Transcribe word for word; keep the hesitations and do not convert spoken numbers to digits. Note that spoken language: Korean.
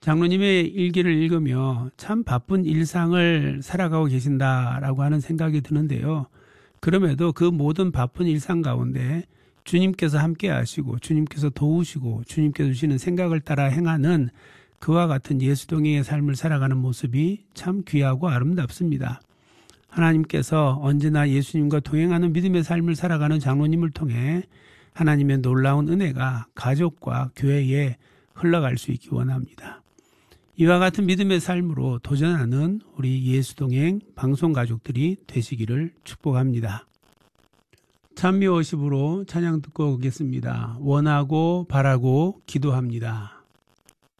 장로님의 일기를 읽으며 참 바쁜 일상을 살아가고 계신다라고 하는 생각이 드는데요. 그럼에도 그 모든 바쁜 일상 가운데 주님께서 함께 하시고 주님께서 도우시고 주님께서 주시는 생각을 따라 행하는 그와 같은 예수동행의 삶을 살아가는 모습이 참 귀하고 아름답습니다. 하나님께서 언제나 예수님과 동행하는 믿음의 삶을 살아가는 장로님을 통해 하나님의 놀라운 은혜가 가족과 교회에 흘러갈 수 있기 원합니다. 이와 같은 믿음의 삶으로 도전하는 우리 예수동행 방송가족들이 되시기를 축복합니다. 찬미워십으로 찬양 듣고 오겠습니다. 원하고 바라고 기도합니다.